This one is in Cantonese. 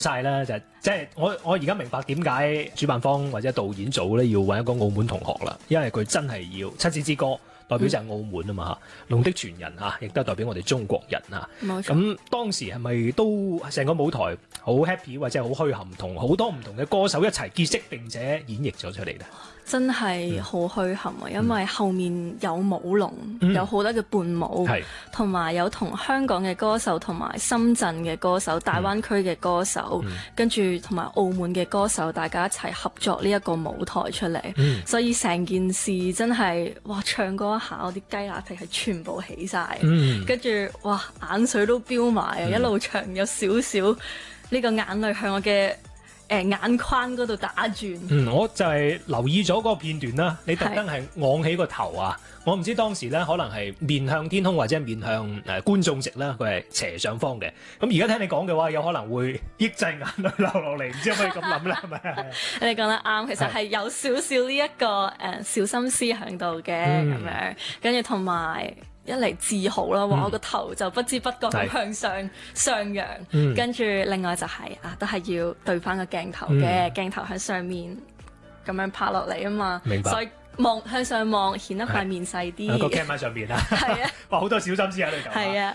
晒啦，就即係我而家明白點解主辦方或者導演組咧要揾一個澳門同學啦，因為佢真係要七子之歌代表就係澳門啊嘛嚇，龍的傳人嚇，亦都係代表我哋中國人嚇。 冇錯。 咁當時係咪都成個舞台好 happy 或者好墟冚，同好多唔同嘅歌手一齊結識並且演繹咗出嚟咧？ 真係好墟冚啊！因為後面有舞龍，有好多嘅伴舞，同埋有同香港嘅歌手，同埋深圳嘅歌手、大灣區嘅歌手，跟住同埋澳門嘅歌手，大家一齊合作呢一個舞台出嚟。所以成件事真係哇！唱歌一下，我啲雞乸皮係全部起晒，跟住哇眼水都飆埋啊！一路唱有少少呢個眼淚向我嘅眼眶嗰度打轉。 我就係留意咗嗰個片段啦。你特登係昂起個頭啊！我唔知當時咧可能係面向天空或者面向觀眾席啦，佢係斜上方嘅。咁而家聽你講嘅話，有可能會抑制眼淚流落嚟，唔知可唔可以咁諗咧？係咪？ 你講得啱，其實係有少少呢一個小心思喺度嘅咁樣，跟住同埋一嚟自豪啦，我個頭就不知不覺咁向上揚，跟住另外就係都係要對翻個鏡頭嘅，鏡頭喺上面咁樣拍落嚟啊嘛， 明白。 所以向上望顯得塊面細啲， 個 cam 喺上邊啊， 係啊， 哇好多小心思喺度。 係啊，